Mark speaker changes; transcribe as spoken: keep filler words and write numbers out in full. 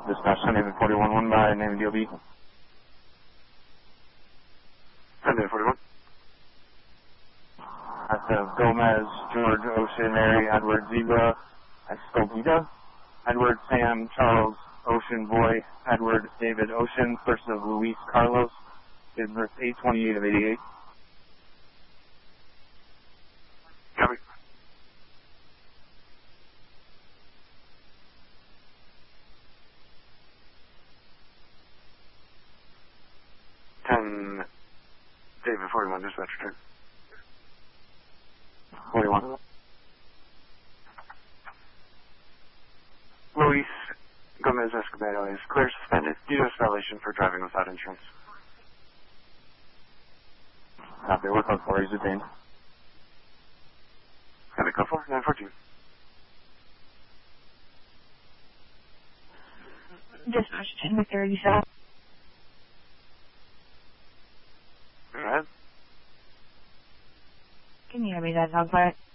Speaker 1: Dispatch ten David forty-one one by name and D O B.
Speaker 2: ten David forty-one.
Speaker 1: That's uh, Gomez, George, Ocean, Mary, Edward, Zebra, Escobita, Edward, Sam, Charles, Ocean, Boy, Edward, David, Ocean, first of Luis Carlos, date of birth eight twenty-eight of eighty-eight.
Speaker 2: Copy. ten David forty-one, dispatch return.
Speaker 1: forty-one.
Speaker 2: Luis Gomez Escobedo is clear suspended due to a violation for driving without insurance.
Speaker 1: Copy, we're code four, he's detained.
Speaker 2: Copy, code four, nine fourteen.
Speaker 3: Dispatch ten thirty-seven.
Speaker 2: Go ahead.
Speaker 3: Can you hear me? That sounds right.